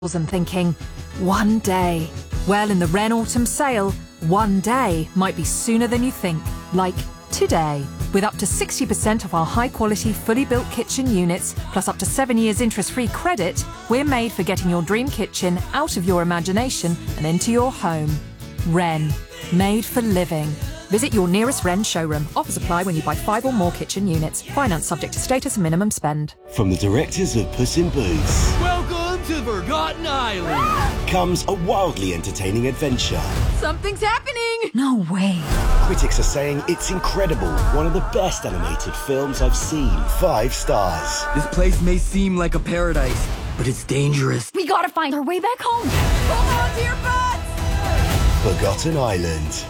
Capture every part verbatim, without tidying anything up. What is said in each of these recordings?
and thinking, one day. Well, in the Wren Autumn Sale, one day might be sooner than you think, like today. With up to sixty percent of our high-quality, fully built kitchen units, plus up to seven years interest-free credit, we're made for getting your dream kitchen out of your imagination and into your home. Wren, made for living. Visit your nearest Wren showroom. Offers apply when you buy five or more kitchen units. Finance subject to status and minimum spend. From the directors of Puss in Boots. Welcome to Forgotten Island. Comes a wildly entertaining adventure. Something's happening. No way. Critics are saying it's incredible. One of the best animated films I've seen. Five stars. This place may seem like a paradise, but it's dangerous. We gotta find our way back home. Hold on to your butts. Forgotten Island.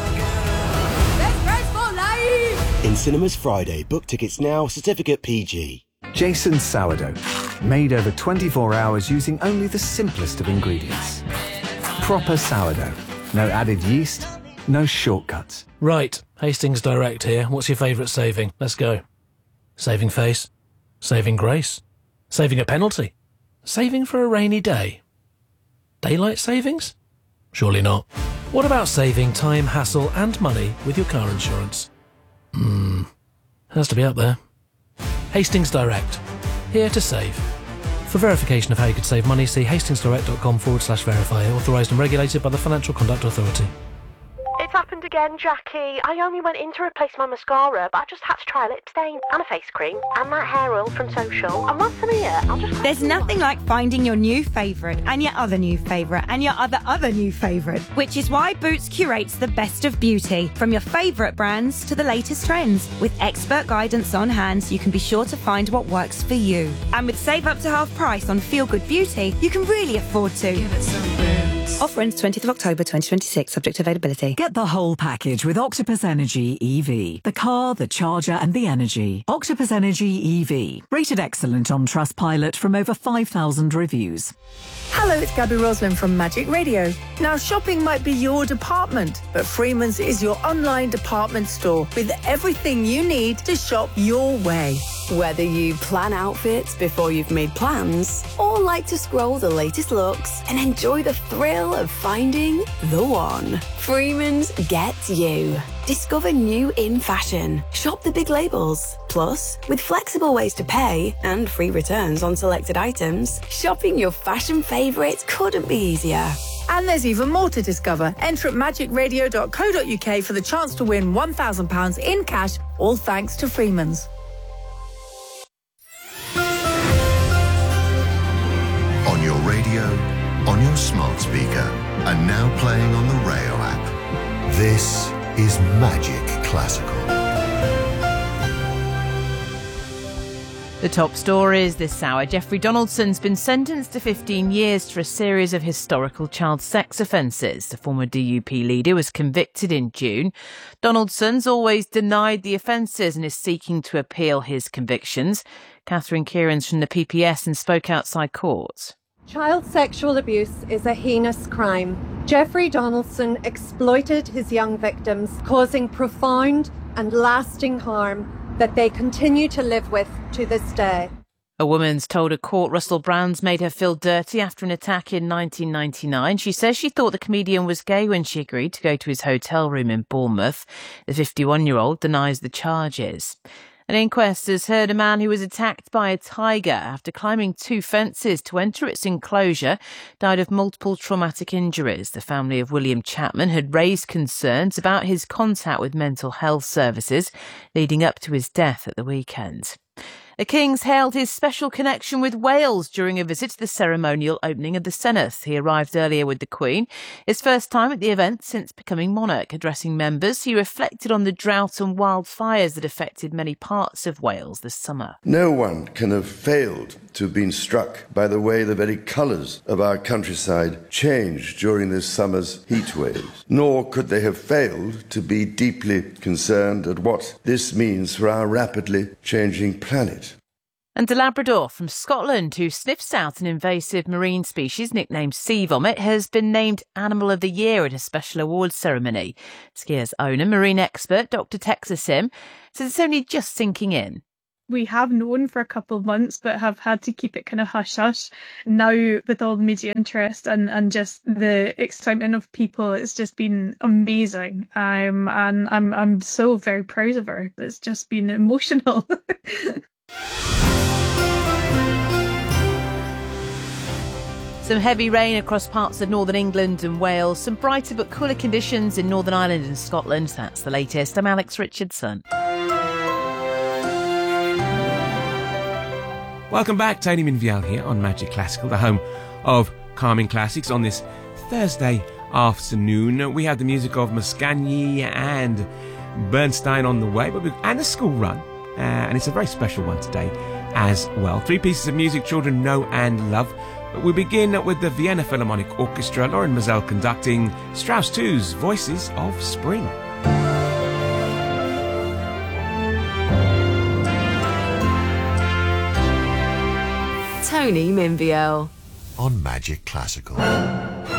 Best price for life. In cinemas Friday. Book tickets now. Certificate P G. Jason's sourdough, made over twenty-four hours using only the simplest of ingredients. Proper sourdough. No added yeast, no shortcuts. Right, Hastings Direct here. What's your favourite saving? Let's go. Saving face? Saving grace? Saving a penalty? Saving for a rainy day? Daylight savings? Surely not. What about saving time, hassle and money with your car insurance? Hmm, has to be up there. Hastings Direct, here to save. For verification of how you could save money, see hastingsdirect.com forward slash verify, authorised and regulated by the Financial Conduct Authority. It's happened again, Jackie. I only went in to replace my mascara, but I just had to try a lip stain and a face cream and that hair oil from Social. And once I'm here, I'll just... There's nothing like finding your new favourite and your other new favourite and your other other new favourite, which is why Boots curates the best of beauty, from your favourite brands to the latest trends. With expert guidance on hand, you can be sure to find what works for you. And with save up to half price on Feel Good Beauty, you can really afford to. Give it some Boots. Offer ends twentieth of October twenty twenty-six, subject to availability. Get the whole package with Octopus Energy E V. The car, the charger and the energy. Octopus Energy E V. Rated excellent on Trustpilot from over five thousand reviews. Hello, it's Gabby Roslin from Magic Radio. Now, shopping might be your department, but Freeman's is your online department store with everything you need to shop your way. Whether you plan outfits before you've made plans, or like to scroll the latest looks and enjoy the thrill of finding the one, Freeman's gets you. Discover new in fashion. Shop the big labels. Plus, with flexible ways to pay and free returns on selected items, shopping your fashion favourites couldn't be easier. And there's even more to discover. Enter at magic radio dot co dot uk for the chance to win one thousand pounds in cash, all thanks to Freeman's. On your radio, on your smart speaker, and now playing on the Rayo app. This is Magic Classical. The top stories this hour. Jeffrey Donaldson's been sentenced to fifteen years for a series of historical child sex offences. The former D U P leader was convicted in June. Donaldson's always denied the offences and is seeking to appeal his convictions. Catherine Kieran's from the P P S and spoke outside court. Child sexual abuse is a heinous crime. Jeffrey Donaldson exploited his young victims, causing profound and lasting harm that they continue to live with to this day. A woman's told a court Russell Brand's made her feel dirty after an attack in nineteen ninety-nine. She says she thought the comedian was gay when she agreed to go to his hotel room in Bournemouth. The fifty-one-year-old denies the charges. An inquest has heard a man who was attacked by a tiger after climbing two fences to enter its enclosure died of multiple traumatic injuries. The family of William Chapman had raised concerns about his contact with mental health services leading up to his death at the weekend. The King's hailed his special connection with Wales during a visit to the ceremonial opening of the Senedd. He arrived earlier with the Queen, his first time at the event since becoming monarch. Addressing members, he reflected on the drought and wildfires that affected many parts of Wales this summer. No one can have failed to have been struck by the way the very colours of our countryside changed during this summer's heat waves. Nor could they have failed to be deeply concerned at what this means for our rapidly changing planet. And a Labrador from Scotland who sniffs out an invasive marine species nicknamed sea vomit has been named Animal of the Year at a special awards ceremony. Skier's owner, marine expert Doctor Texas Sim, says it's only just sinking in. we have known for a couple of months, but have had to keep it kind of hush-hush. Now, with all the media interest and, and just the excitement of people, it's just been amazing. Um, and I'm I'm so very proud of her. It's just been emotional. Some heavy rain across parts of northern England and Wales. Some brighter but cooler conditions in Northern Ireland and Scotland. That's the latest. I'm Alex Richardson. Welcome back, Tony Minviel here on Magic Classical, the home of calming classics. On this Thursday afternoon, we have the music of Mascagni and Bernstein on the way, but and a school run, uh, and it's a very special one today as well. Three pieces of music children know and love. We begin with the Vienna Philharmonic Orchestra, Lauren Mazel conducting Strauss two's Voices of Spring. Tony Minviel on Magic Classical.